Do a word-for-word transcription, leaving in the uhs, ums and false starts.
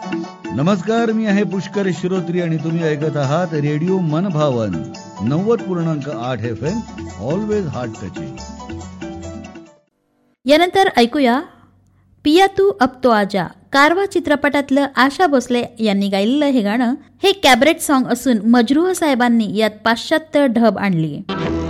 नमस्कार, मी आहे पुष्कर श्रोत्री आणि तुम्ही ऐकत आहात रेडिओ मनभावन नव्वद पूर्णांक आठ F M, always heart touching. यानंतर ऐकूया पिया तू अब तो आजा, कारवा चित्रपटातलं आशा भोसले यांनी गायलेलं हे गाणं. हे कॅबरेट सॉन्ग असून मजरूह साहेबांनी यात पाश्चात्य ढब आणली.